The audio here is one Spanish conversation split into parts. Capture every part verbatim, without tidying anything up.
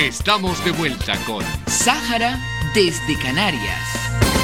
Estamos de vuelta con Sáhara desde Canarias.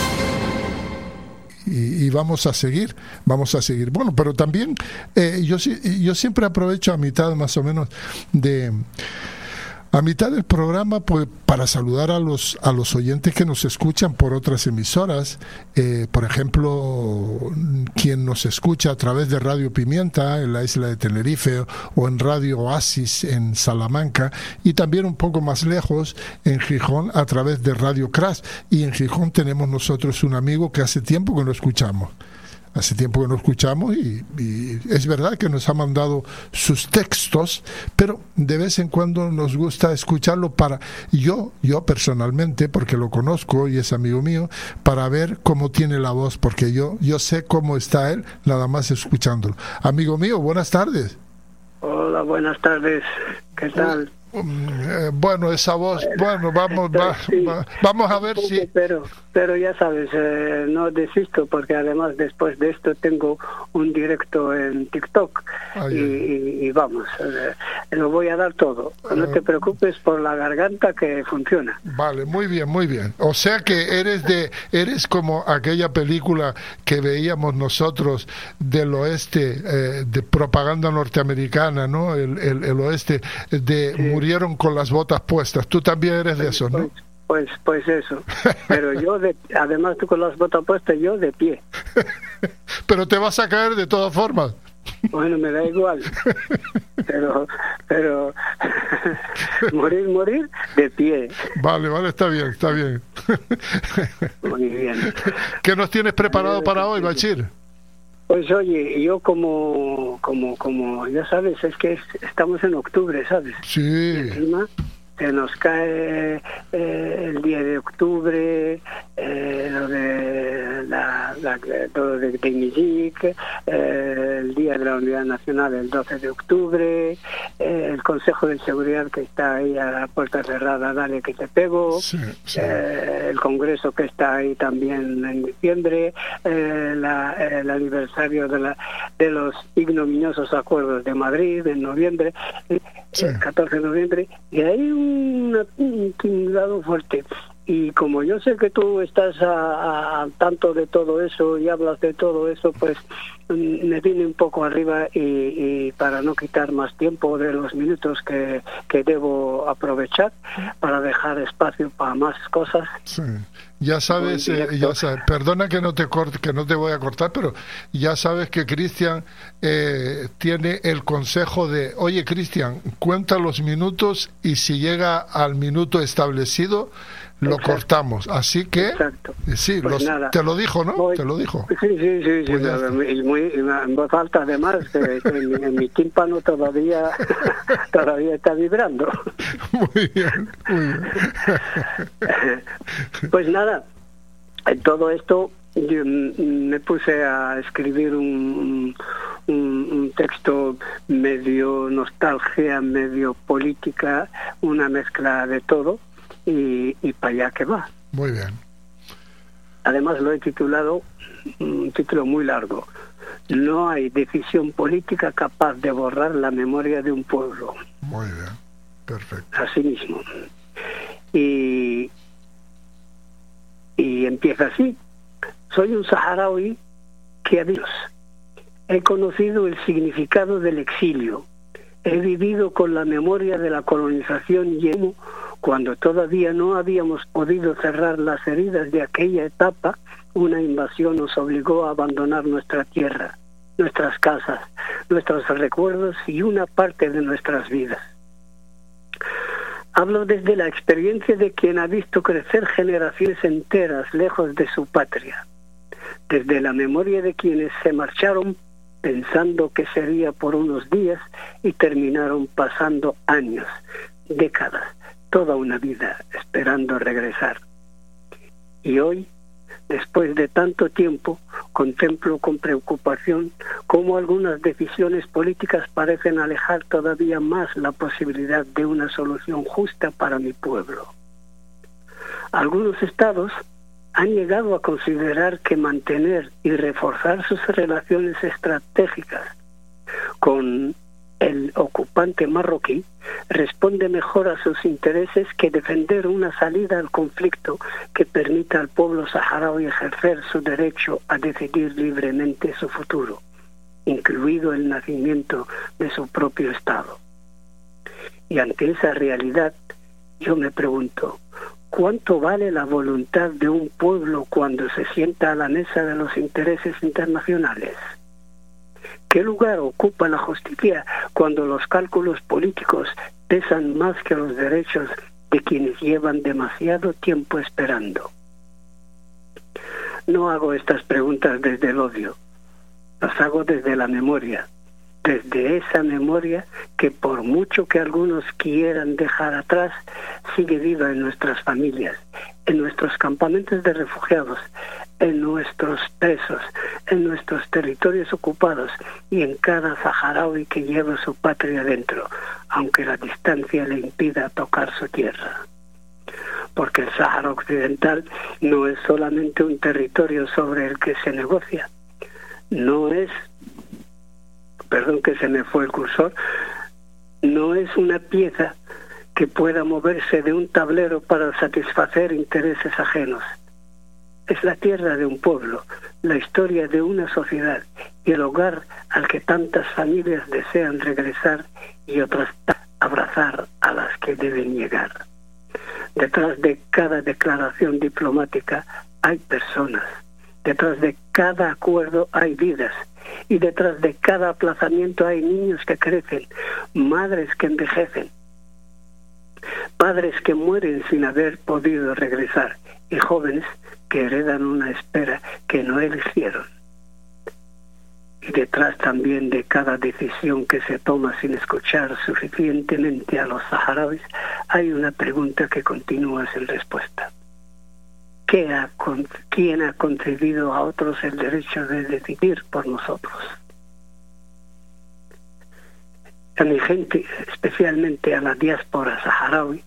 Y, y vamos a seguir, vamos a seguir. Bueno, pero también eh, yo, yo siempre aprovecho a mitad más o menos de... A mitad del programa, pues, para saludar a los a los oyentes que nos escuchan por otras emisoras, eh, por ejemplo, quien nos escucha a través de Radio Pimienta en la isla de Tenerife o en Radio Oasis en Salamanca, y también un poco más lejos en Gijón a través de Radio Crash. Y en Gijón tenemos nosotros un amigo que hace tiempo que no escuchamos. Hace tiempo que no escuchamos y, y es verdad que nos ha mandado sus textos, pero de vez en cuando nos gusta escucharlo para yo, yo personalmente, porque lo conozco y es amigo mío, para ver cómo tiene la voz, porque yo, yo sé cómo está él, nada más escuchándolo. Amigo mío, buenas tardes. Hola, buenas tardes. ¿Qué tal? Eh, bueno, esa voz, bueno, vamos, va, sí, va, vamos a ver si... Pero, pero ya sabes, eh, no desisto, porque además después de esto tengo un directo en TikTok. Ay, y, y, y vamos, eh, lo voy a dar todo. No uh, te preocupes por la garganta, que funciona. Vale, muy bien, muy bien. O sea que eres de eres como aquella película que veíamos nosotros del oeste, eh, de propaganda norteamericana, ¿no? El, el, el oeste de... Sí. Murieron con las botas puestas. Tú también eres de eso, ¿no? Pues, pues, pues eso. Pero yo, de, además tú con las botas puestas, yo de pie. Pero te vas a caer de todas formas. Bueno, me da igual. Pero, pero morir, morir de pie. Vale, vale, está bien, está bien. Muy bien. ¿Qué nos tienes preparado para hoy, Bachir? Pues oye, yo como, como, como, ya sabes, es que es, estamos en octubre, ¿sabes? Sí. Y encima se nos cae eh, el día de octubre, eh, lo de la, la todo de Tecnigic, eh, el día de la Unidad Nacional el doce de octubre, eh, el Consejo de Seguridad que está ahí a la puerta cerrada, dale que te pego, sí, sí. Eh, el Congreso que está ahí también en diciembre, eh, la, el aniversario de, la, de los ignominiosos acuerdos de Madrid en noviembre, eh, sí. el catorce de noviembre, y hay un un tinglado fuerte. Y como yo sé que tú estás al tanto de todo eso y hablas de todo eso, pues me vine un poco arriba y, y para no quitar más tiempo de los minutos que, que debo aprovechar para dejar espacio para más cosas. Sí. Ya sabes, eh, ya sabes, perdona que no te corte, que no te voy a cortar, pero ya sabes que Cristian eh, tiene el consejo de, oye Cristian, cuenta los minutos y si llega al minuto establecido lo Exacto. cortamos, así que Exacto. sí, pues los, nada. te lo dijo, ¿no? Voy, te lo dijo. Sí, sí, sí, pues sí y muy, en voz alta además, que, que en, en mi tímpano todavía todavía está vibrando. Muy bien, muy bien. Pues nada, en todo esto yo me puse a escribir un, un, un texto medio nostalgia, medio política, una mezcla de todo. Y, y para allá que va. Muy bien. Además lo he titulado, un título muy largo, No hay decisión política capaz de borrar la memoria de un pueblo. Muy bien, perfecto. Así mismo. Y, y empieza así. Soy un saharaui que adiós. He conocido el significado del exilio. He vivido con la memoria de la colonización y el cuando todavía no habíamos podido cerrar las heridas de aquella etapa, una invasión nos obligó a abandonar nuestra tierra, nuestras casas, nuestros recuerdos y una parte de nuestras vidas. Hablo desde la experiencia de quien ha visto crecer generaciones enteras lejos de su patria, desde la memoria de quienes se marcharon pensando que sería por unos días y terminaron pasando años, décadas, toda una vida esperando regresar. Y hoy, después de tanto tiempo, contemplo con preocupación cómo algunas decisiones políticas parecen alejar todavía más la posibilidad de una solución justa para mi pueblo. Algunos estados han llegado a considerar que mantener y reforzar sus relaciones estratégicas con el ocupante marroquí responde mejor a sus intereses que defender una salida al conflicto que permita al pueblo saharaui ejercer su derecho a decidir libremente su futuro, incluido el nacimiento de su propio Estado. Y ante esa realidad, yo me pregunto, ¿cuánto vale la voluntad de un pueblo cuando se sienta a la mesa de los intereses internacionales? ¿Qué lugar ocupa la justicia cuando los cálculos políticos pesan más que los derechos de quienes llevan demasiado tiempo esperando? No hago estas preguntas desde el odio, las hago desde la memoria, desde esa memoria que por mucho que algunos quieran dejar atrás, sigue viva en nuestras familias, en nuestros campamentos de refugiados, en nuestros presos, en nuestros territorios ocupados y en cada saharaui que lleva su patria dentro, aunque la distancia le impida tocar su tierra. Porque el Sáhara Occidental no es solamente un territorio sobre el que se negocia, no es, perdón que se me fue el cursor, no es una pieza que pueda moverse de un tablero para satisfacer intereses ajenos. Es la tierra de un pueblo, la historia de una sociedad y el hogar al que tantas familias desean regresar y otras abrazar a las que deben llegar. Detrás de cada declaración diplomática hay personas, detrás de cada acuerdo hay vidas y detrás de cada aplazamiento hay niños que crecen, madres que envejecen, padres que mueren sin haber podido regresar y jóvenes que heredan una espera que no eligieron. Y detrás también de cada decisión que se toma sin escuchar suficientemente a los saharauis, hay una pregunta que continúa sin respuesta. ¿Qué ha, ¿Quién ha concedido a otros el derecho de decidir por nosotros? A mi gente, especialmente a la diáspora saharaui,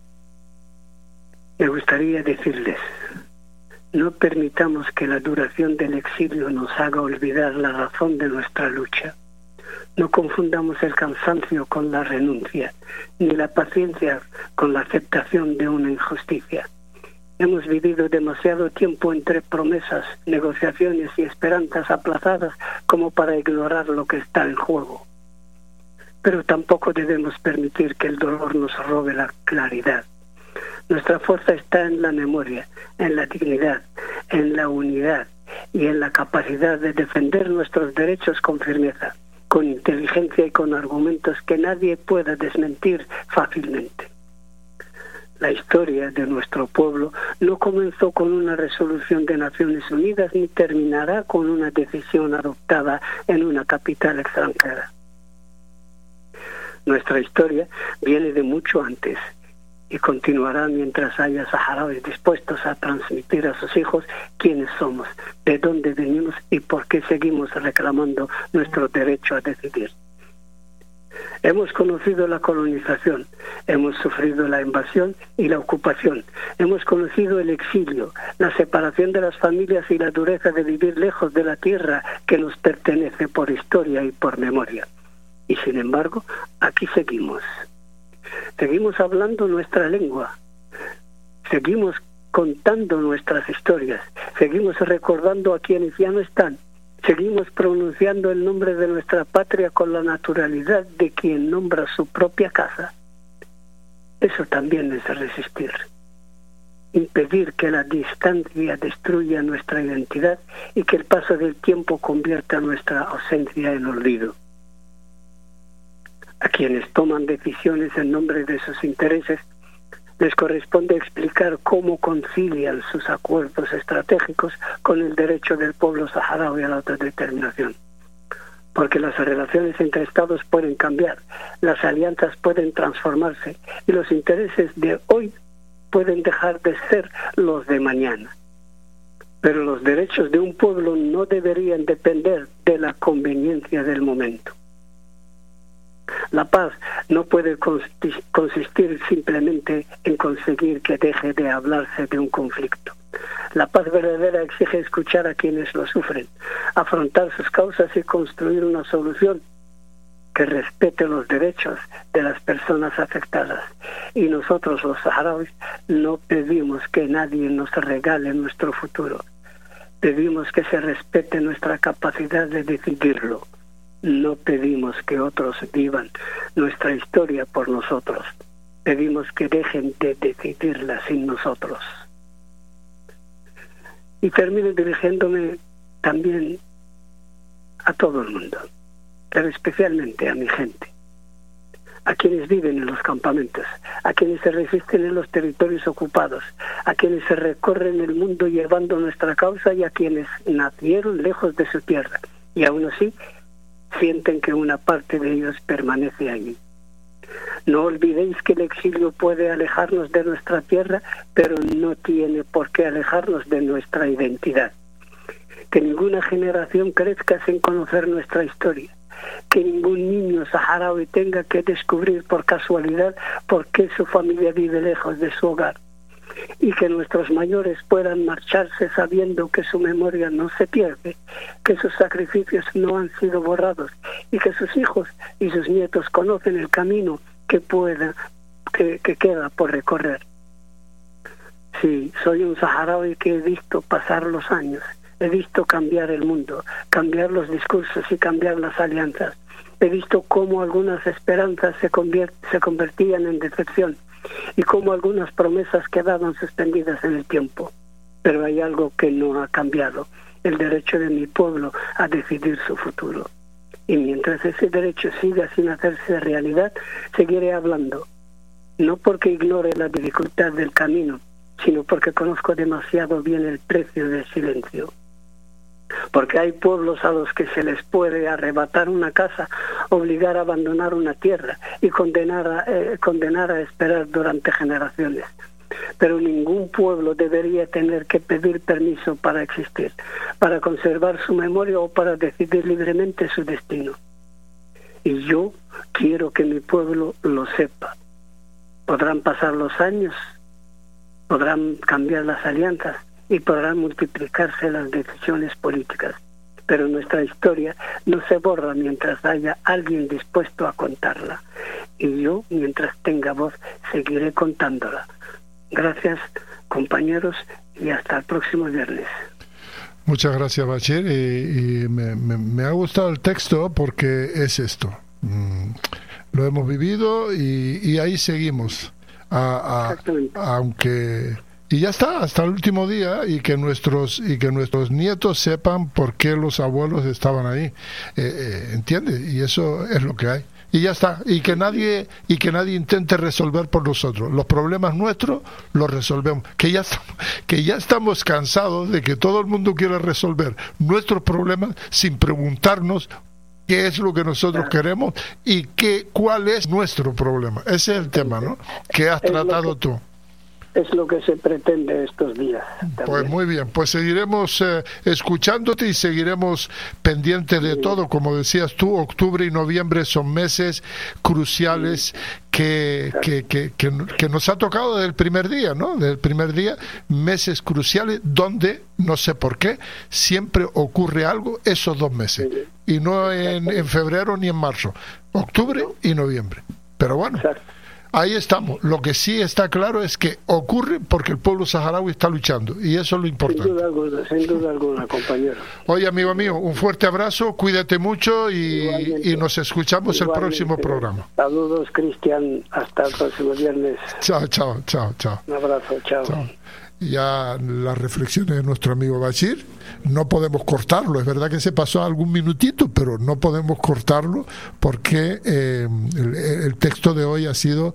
me gustaría decirles: no permitamos que la duración del exilio nos haga olvidar la razón de nuestra lucha. No confundamos el cansancio con la renuncia, ni la paciencia con la aceptación de una injusticia. Hemos vivido demasiado tiempo entre promesas, negociaciones y esperanzas aplazadas como para ignorar lo que está en juego. Pero tampoco debemos permitir que el dolor nos robe la claridad. Nuestra fuerza está en la memoria, en la dignidad, en la unidad y en la capacidad de defender nuestros derechos con firmeza, con inteligencia y con argumentos que nadie pueda desmentir fácilmente. La historia de nuestro pueblo no comenzó con una resolución de Naciones Unidas ni terminará con una decisión adoptada en una capital extranjera. Nuestra historia viene de mucho antes y continuará mientras haya saharauis dispuestos a transmitir a sus hijos quiénes somos, de dónde venimos y por qué seguimos reclamando nuestro derecho a decidir. Hemos conocido la colonización, hemos sufrido la invasión y la ocupación, hemos conocido el exilio, la separación de las familias y la dureza de vivir lejos de la tierra que nos pertenece por historia y por memoria. Y sin embargo, aquí seguimos. Seguimos hablando nuestra lengua, seguimos contando nuestras historias, seguimos recordando a quienes ya no están, seguimos pronunciando el nombre de nuestra patria con la naturalidad de quien nombra su propia casa. Eso también es resistir. Impedir que la distancia destruya nuestra identidad y que el paso del tiempo convierta nuestra ausencia en olvido. A quienes toman decisiones en nombre de sus intereses, les corresponde explicar cómo concilian sus acuerdos estratégicos con el derecho del pueblo saharaui a la autodeterminación. Porque las relaciones entre estados pueden cambiar, las alianzas pueden transformarse y los intereses de hoy pueden dejar de ser los de mañana. Pero los derechos de un pueblo no deberían depender de la conveniencia del momento. La paz no puede consistir simplemente en conseguir que deje de hablarse de un conflicto. La paz verdadera exige escuchar a quienes lo sufren, afrontar sus causas y construir una solución. que respete los derechos de las personas afectadas. Y nosotros los saharauis no pedimos que nadie nos regale nuestro futuro. Pedimos que se respete nuestra capacidad de decidirlo. No pedimos que otros vivan nuestra historia por nosotros. Pedimos que dejen de decidirla sin nosotros. Y termino dirigiéndome también a todo el mundo, pero especialmente a mi gente, a quienes viven en los campamentos, a quienes se resisten en los territorios ocupados, a quienes se recorren el mundo llevando nuestra causa y a quienes nacieron lejos de su tierra y aún así sienten que una parte de ellos permanece allí. No olvidéis que el exilio puede alejarnos de nuestra tierra, pero no tiene por qué alejarnos de nuestra identidad. Que ninguna generación crezca sin conocer nuestra historia. Que ningún niño saharaui tenga que descubrir por casualidad por qué su familia vive lejos de su hogar. Y que nuestros mayores puedan marcharse sabiendo que su memoria no se pierde, que sus sacrificios no han sido borrados y que sus hijos y sus nietos conocen el camino que pueda, que, que queda por recorrer. Sí, soy un saharaui que he visto pasar los años, he visto cambiar el mundo, cambiar los discursos y cambiar las alianzas. He visto cómo algunas esperanzas se, conviert, se convertían en decepción y cómo algunas promesas quedaban suspendidas en el tiempo. Pero hay algo que no ha cambiado, el derecho de mi pueblo a decidir su futuro. Y mientras ese derecho siga sin hacerse realidad, seguiré hablando. No porque ignore la dificultad del camino, sino porque conozco demasiado bien el precio del silencio. Porque hay pueblos a los que se les puede arrebatar una casa, obligar a abandonar una tierra y condenar a, eh, condenar a esperar durante generaciones. Pero ningún pueblo debería tener que pedir permiso para existir, para conservar su memoria o para decidir libremente su destino. Y yo quiero que mi pueblo lo sepa. Podrán pasar los años, podrán cambiar las alianzas y podrán multiplicarse las decisiones políticas, pero nuestra historia no se borra mientras haya alguien dispuesto a contarla. Y yo, mientras tenga voz, seguiré contándola. Gracias, compañeros, y hasta el próximo viernes. Muchas gracias, Bachir, y, y me, me, me ha gustado el texto porque es esto. Mm, lo hemos vivido y, y ahí seguimos. A, a, aunque y ya está, hasta el último día, y que nuestros y que nuestros nietos sepan por qué los abuelos estaban ahí. Eh, eh, ¿entiendes? Y eso es lo que hay. Y ya está, y que nadie y que nadie intente resolver por nosotros. Los problemas nuestros los resolvemos. Que ya estamos, que ya estamos cansados de que todo el mundo quiera resolver nuestros problemas sin preguntarnos qué es lo que nosotros queremos y qué cuál es nuestro problema. Ese es el tema, ¿no? Que has tratado tú. Es lo que se pretende estos días. También. Pues muy bien, pues seguiremos eh, escuchándote y seguiremos pendientes de sí. todo. Como decías tú, octubre y noviembre son meses cruciales sí. que, que, que, que, que nos ha tocado desde el primer día, ¿no? Desde el primer día, meses cruciales donde, no sé por qué, siempre ocurre algo esos dos meses. Sí. Y no en, en febrero ni en marzo, octubre no. y noviembre. Pero bueno. Exacto. Ahí estamos. Lo que sí está claro es que ocurre porque el pueblo saharaui está luchando, y eso es lo importante. Sin duda alguna, sin duda alguna, compañero. Oye, amigo mío, un fuerte abrazo, cuídate mucho y, y nos escuchamos el próximo programa. Saludos, Cristian, hasta el próximo viernes. Chao, chao, chao, chao. Un abrazo, chao. chao. Ya las reflexiones de nuestro amigo Bachir, no podemos cortarlo, es verdad que se pasó algún minutito, pero no podemos cortarlo porque eh, el, el texto de hoy ha sido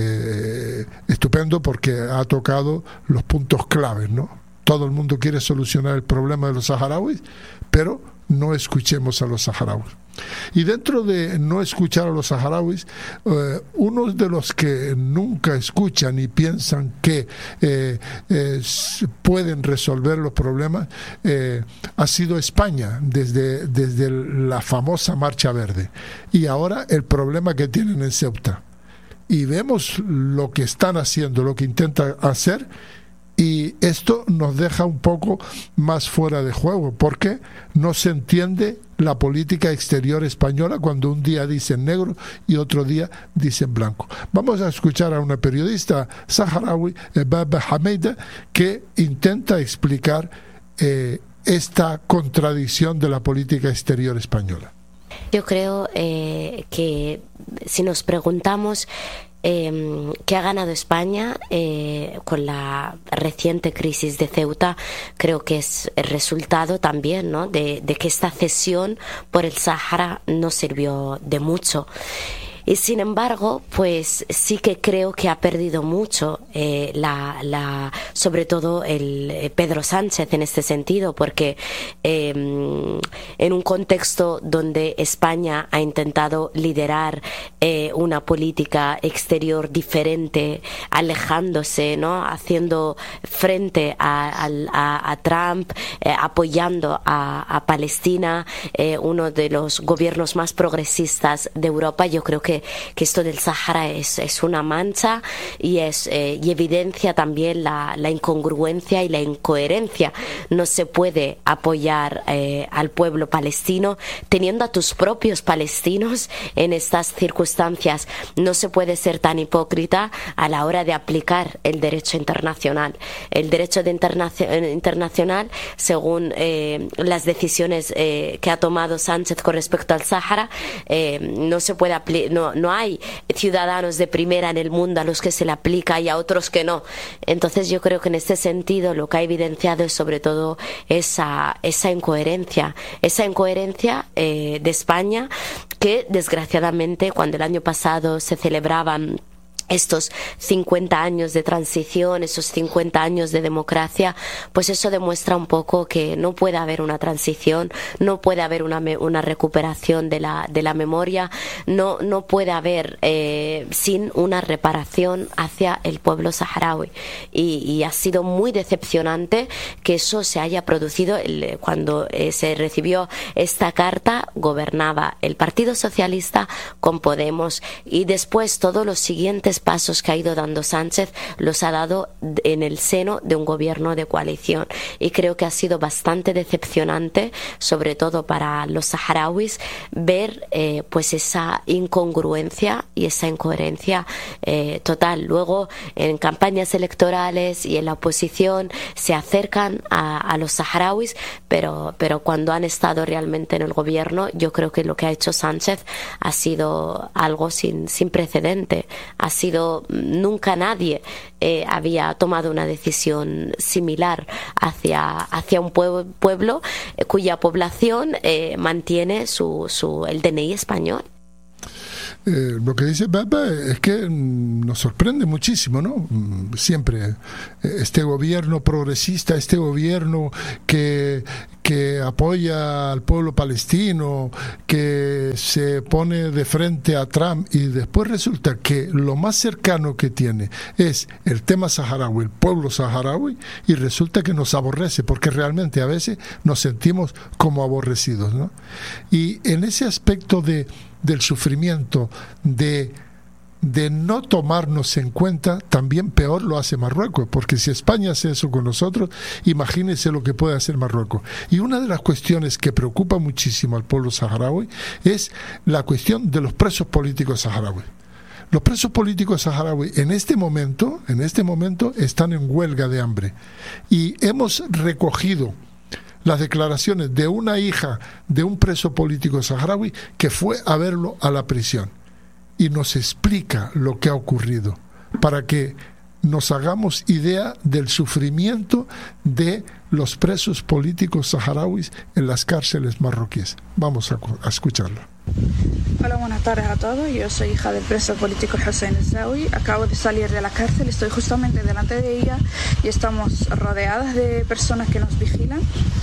eh, estupendo porque ha tocado los puntos claves, ¿no? Todo el mundo quiere solucionar el problema de los saharauis, pero no escuchemos a los saharauis. Y dentro de no escuchar a los saharauis, eh, uno de los que nunca escuchan y piensan que eh, eh, pueden resolver los problemas eh, ha sido España, desde, desde la famosa Marcha Verde, y ahora el problema que tienen en Ceuta. Y vemos lo que están haciendo, lo que intentan hacer, Y esto nos deja un poco más fuera de juego, porque no se entiende la política exterior española cuando un día dicen negro y otro día dicen blanco. Vamos a escuchar a una periodista saharaui, Baba Hameida, que intenta explicar eh, esta contradicción de la política exterior española. Yo creo eh, que si nos preguntamos Eh, que ha ganado España eh, con la reciente crisis de Ceuta, creo que es el resultado también, ¿no?, de, de que esta cesión por el Sáhara no sirvió de mucho. Y sin embargo, pues sí que creo que ha perdido mucho, eh, la, la, sobre todo el eh, Pedro Sánchez en este sentido, porque eh, en un contexto donde España ha intentado liderar eh, una política exterior diferente, alejándose, ¿no?, haciendo frente a, a, a Trump, eh, apoyando a, a Palestina, eh, uno de los gobiernos más progresistas de Europa, yo creo que que esto del Sahara es, es una mancha y es eh, y evidencia también la, la incongruencia y la incoherencia. No se puede apoyar eh, al pueblo palestino teniendo a tus propios palestinos en estas circunstancias. No se puede ser tan hipócrita a la hora de aplicar el derecho internacional. El derecho de internacio- internacional, según eh, las decisiones eh, que ha tomado Sánchez con respecto al Sahara, eh, no se puede apli- no, no hay ciudadanos de primera en el mundo a los que se le aplica y a otros que no. Entonces yo creo que en este sentido lo que ha evidenciado es sobre todo esa, esa incoherencia, esa incoherencia eh, de España, que desgraciadamente cuando el año pasado se celebraban estos cincuenta años de transición, esos cincuenta años de democracia, pues eso demuestra un poco que no puede haber una transición, no puede haber una, una recuperación de la, de la memoria, no, no puede haber eh, sin una reparación hacia el pueblo saharaui. Y, y ha sido muy decepcionante que eso se haya producido. El, cuando eh, se recibió esta carta, gobernaba el Partido Socialista con Podemos, y después todos los siguientes pasos que ha ido dando Sánchez los ha dado en el seno de un gobierno de coalición, y creo que ha sido bastante decepcionante, sobre todo para los saharauis, ver eh, pues esa incongruencia y esa incoherencia eh, total. Luego en campañas electorales y en la oposición se acercan a, a los saharauis, pero, pero cuando han estado realmente en el gobierno, yo creo que lo que ha hecho Sánchez ha sido algo sin, sin precedente. Ha sido nunca nadie eh, había tomado una decisión similar hacia, hacia un pueblo, pueblo eh, cuya población eh, mantiene su, su, el D N I español. Eh, lo que dice Baba es que nos sorprende muchísimo, ¿no? Siempre este gobierno progresista, este gobierno que, que apoya al pueblo palestino, que se pone de frente a Trump, y después resulta que lo más cercano que tiene es el tema saharaui, el pueblo saharaui, y resulta que nos aborrece, porque realmente a veces nos sentimos como aborrecidos, ¿no? Y en ese aspecto de del sufrimiento, de, de no tomarnos en cuenta, también peor lo hace Marruecos, porque si España hace eso con nosotros, imagínense lo que puede hacer Marruecos. Y una de las cuestiones que preocupa muchísimo al pueblo saharaui es la cuestión de los presos políticos saharauis. Los presos políticos saharauis en este momento, en este momento están en huelga de hambre, y hemos recogido las declaraciones de una hija de un preso político saharaui que fue a verlo a la prisión, y nos explica lo que ha ocurrido para que nos hagamos idea del sufrimiento de los presos políticos saharauis en las cárceles marroquíes. Vamos a, a escucharlo. Hola, buenas tardes a todos. Yo soy hija del preso político Hussein Essaoui. Acabo de salir de la cárcel, estoy justamente delante de ella y estamos rodeadas de personas que nos vigilan.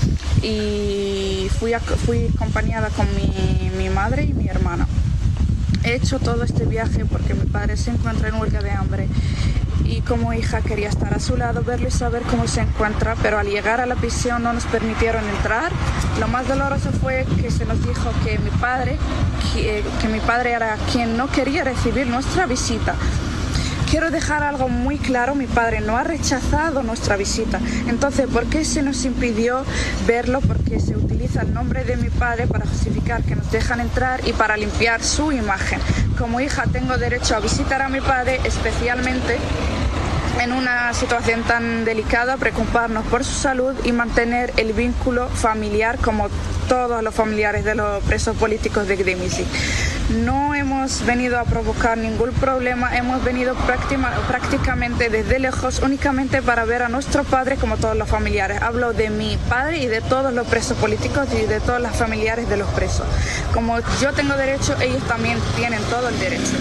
Y fui, a, fui acompañada con mi, mi madre y mi hermana. He hecho todo este viaje porque mi padre se encuentra en huelga de hambre, y como hija quería estar a su lado, verlo y saber cómo se encuentra, pero al llegar a la prisión no nos permitieron entrar. Lo más doloroso fue que se nos dijo que mi padre, que, que mi padre era quien no quería recibir nuestra visita, quiero dejar algo muy claro, mi padre no ha rechazado nuestra visita. Entonces, ¿por qué se nos impidió verlo? Porque se utiliza el nombre de mi padre para justificar que nos dejan entrar y para limpiar su imagen. Como hija tengo derecho a visitar a mi padre, especialmente en una situación tan delicada, preocuparnos por su salud y mantener el vínculo familiar como todos los familiares de los presos políticos de Gdeim Izik. No hemos venido a provocar ningún problema, hemos venido prácticamente desde lejos únicamente para ver a nuestro padre como todos los familiares. Hablo de mi padre y de todos los presos políticos y de todos los familiares de los presos. Como yo tengo derecho, ellos también tienen todo el derecho.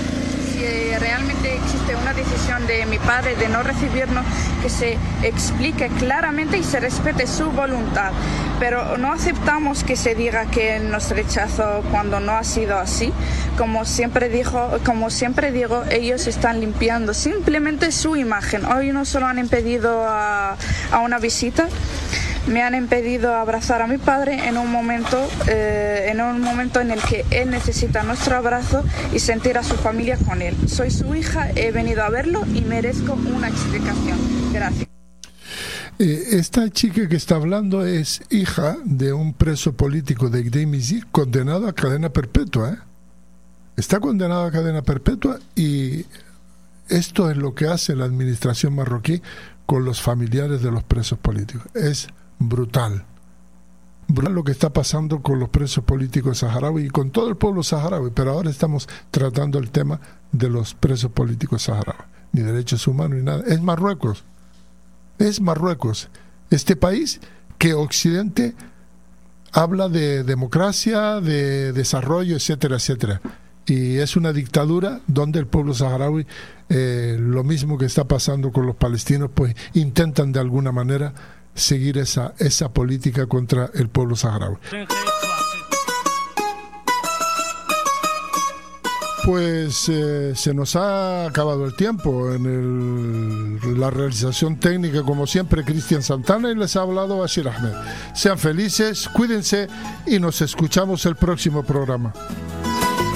Si realmente existe una decisión de mi padre de no recibirnos, que se explique claramente y se respete su voluntad. Pero no aceptamos que se diga que nos rechazó cuando no ha sido así. Como siempre dijo, como siempre digo, ellos están limpiando simplemente su imagen. Hoy no solo han impedido a, a una visita, me han impedido abrazar a mi padre en un momento eh, en un momento en el que él necesita nuestro abrazo y sentir a su familia con él. Soy su hija, he venido a verlo y merezco una explicación. Gracias. Eh, esta chica que está hablando es hija de un preso político de Gdeim Izik condenado a cadena perpetua. ¿eh? Está condenado a cadena perpetua y esto es lo que hace la administración marroquí con los familiares de los presos políticos. Es brutal. Brutal lo que está pasando con los presos políticos saharauis y con todo el pueblo saharaui, pero ahora estamos tratando el tema de los presos políticos saharauis. Ni derechos humanos ni nada. Es Marruecos. Es Marruecos. Este país que Occidente habla de democracia, de desarrollo, etcétera, etcétera. Y es una dictadura donde el pueblo saharaui, eh, lo mismo que está pasando con los palestinos, pues intentan de alguna manera seguir esa, esa política contra el pueblo saharaui. Pues eh, se nos ha acabado el tiempo. En el, la realización técnica, como siempre, Cristian Santana, y les ha hablado Bashir Ahmed. Sean felices, cuídense y nos escuchamos el próximo programa.